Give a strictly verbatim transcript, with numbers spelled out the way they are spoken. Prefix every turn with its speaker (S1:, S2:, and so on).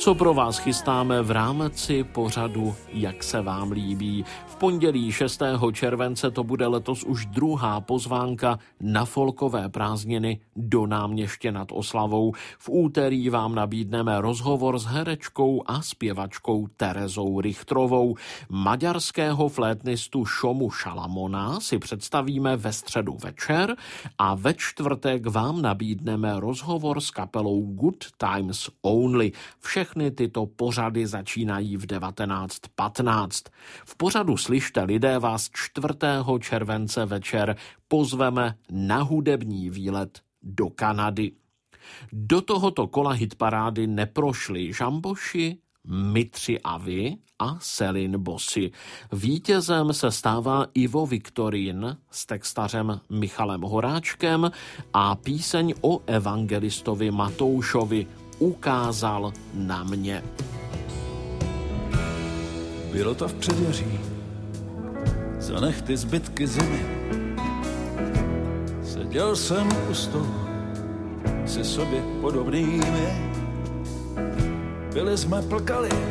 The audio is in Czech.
S1: Co pro vás chystáme v rámci pořadu Jak se vám líbí. V pondělí šestého července to bude letos už druhá pozvánka na folkové prázdniny do Náměště nad Oslavou. V úterý vám nabídneme rozhovor s herečkou a zpěvačkou Terezou Richtrovou. Maďarského flétnistu Šomu Šalamona si představíme ve středu večer a ve čtvrtek vám nabídneme rozhovor s kapelou Good Times Only. Všechny tyto pořady začínají v devatenáct patnáct. V pořadu Slyšte lidé vás čtvrtého července večer pozveme na hudební výlet do Kanady. Do tohoto kola hitparády neprošli Žamboši, My tři a vy a Selin Bossy. Vítězem se stává Ivo Viktorín s textařem Michalem Horáčkem a píseň o evangelistovi Matoušovi Ukázal na mě.
S2: Bylo to v předjaří, zanech ty zbytky zimy. Seděl jsem u stolu si sobě podobnými. Byli jsme plkali